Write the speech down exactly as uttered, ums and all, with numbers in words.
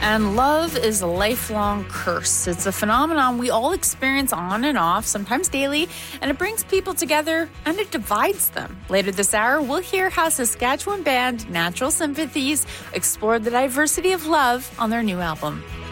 And love is a lifelong curse. It's a phenomenon we all experience on and off, sometimes daily, and it brings people together and it divides them. Later this hour, we'll hear how Saskatchewan band Natural Sympathies explore the diversity of love on their new album.